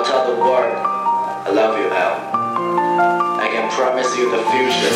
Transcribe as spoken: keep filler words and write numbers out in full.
I'll tell the world I love you, L. I can promise you the future.